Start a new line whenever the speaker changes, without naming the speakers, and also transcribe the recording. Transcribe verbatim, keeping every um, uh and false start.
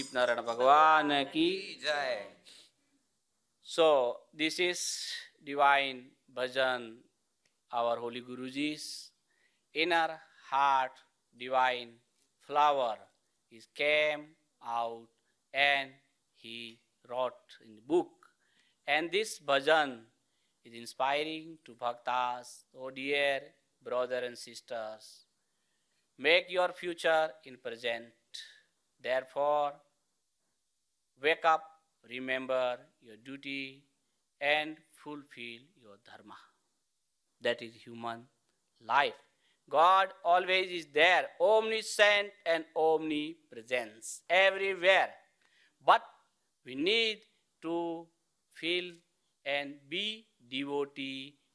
पंडित नारायण भगवान की
जय.
So this is divine bhajan, our holy Guruji's inner heart divine flower is came out and he wrote in the book. And this bhajan is inspiring to bhaktas. Oh dear brothers and sisters, make your future in present. Therefore, wake up, remember your duty, and fulfill your dharma. That is human life. God always is there, omniscient and omnipresent, everywhere. But we need to feel and be devotee